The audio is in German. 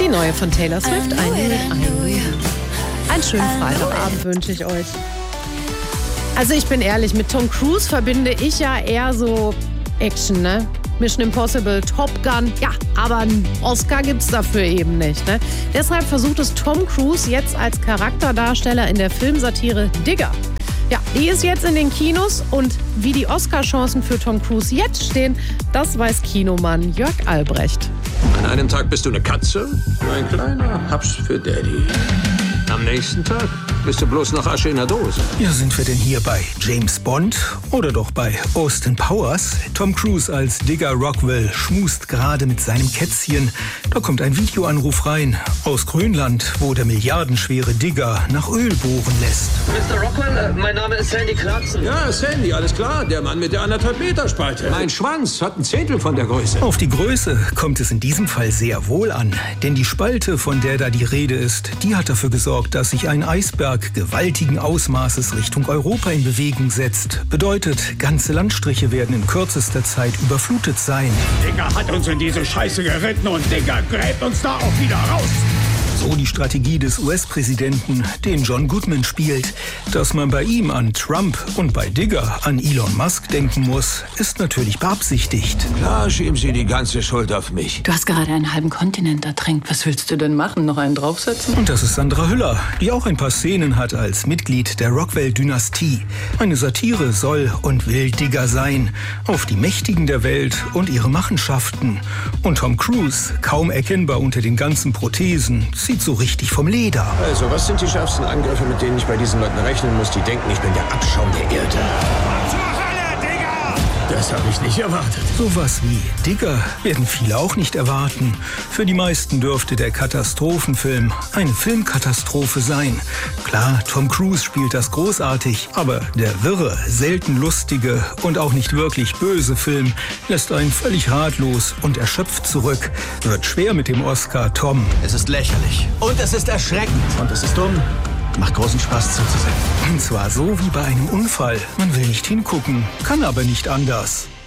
Die neue von Taylor Swift. Einen schönen Freitagabend wünsche ich euch. Also ich bin ehrlich, mit Tom Cruise verbinde ich ja eher so Action, ne? Mission Impossible, Top Gun, ja, aber einen Oscar gibt's dafür eben nicht, ne? Deshalb versucht es Tom Cruise jetzt als Charakterdarsteller in der Filmsatire Digger. Ja, die ist jetzt in den Kinos und wie die Oscar-Chancen für Tom Cruise jetzt stehen, das weiß Kinomann Jörg Albrecht. An einem Tag bist du eine Katze, ein kleiner Haps für Daddy. Am nächsten Tag bist du bloß noch Asche in der Dose. Ja, sind wir denn hier bei James Bond oder doch bei Austin Powers? Tom Cruise als Digger Rockwell schmust gerade mit seinem Kätzchen. Da kommt ein Videoanruf rein aus Grönland, wo der milliardenschwere Digger nach Öl bohren lässt. Mr. Rockwell, mein Name ist Sandy Clarkson. Ja, Sandy, alles klar. Der Mann mit der 1,5 Meter Spalte. Mein Schwanz hat ein Zehntel von der Größe. Auf die Größe kommt es in diesem Fall sehr wohl an. Denn die Spalte, von der da die Rede ist, die hat dafür gesorgt, dass sich ein Eisberg gewaltigen Ausmaßes Richtung Europa in Bewegung setzt. Bedeutet, ganze Landstriche werden in kürzester Zeit überflutet sein. Digger hat uns in diese Scheiße geritten und Digger gräbt uns da auch wieder raus. So die Strategie des US-Präsidenten, den John Goodman spielt. Dass man bei ihm an Trump und bei Digger an Elon Musk denken muss, ist natürlich beabsichtigt. Klar, schieben Sie die ganze Schuld auf mich. Du hast gerade einen halben Kontinent ertränkt. Was willst du denn machen? Noch einen draufsetzen? Und das ist Sandra Hüller, die auch ein paar Szenen hat als Mitglied der Rockwell-Dynastie. Eine Satire soll und will Digger sein. Auf die Mächtigen der Welt und ihre Machenschaften. Und Tom Cruise, kaum erkennbar unter den ganzen Prothesen, zieht so richtig vom Leder. Also, was sind die schärfsten Angriffe, mit denen ich bei diesen Leuten rechnen muss, die denken, ich bin der Abschaum der Erde? Das habe ich nicht erwartet. Sowas wie Digger werden viele auch nicht erwarten. Für die meisten dürfte der Katastrophenfilm eine Filmkatastrophe sein. Klar, Tom Cruise spielt das großartig, aber der wirre, selten lustige und auch nicht wirklich böse Film lässt einen völlig ratlos und erschöpft zurück. Wird schwer mit dem Oscar, Tom. Es ist lächerlich. Und es ist erschreckend. Und es ist dumm. Macht großen Spaß zuzusehen. Und zwar so wie bei einem Unfall. Man will nicht hingucken, kann aber nicht anders.